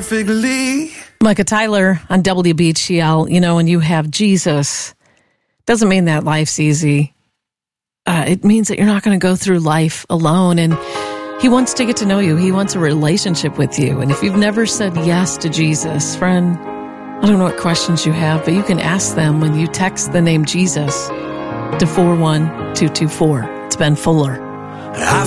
perfectly. Micah Tyler on WBGL. You know, when you have Jesus, doesn't mean that life's easy. It means that you're not going to go through life alone. And he wants to get to know you. He wants a relationship with you. And if you've never said yes to Jesus, friend, I don't know what questions you have, but you can ask them when you text the name Jesus to 41224. It's Ben Fuller.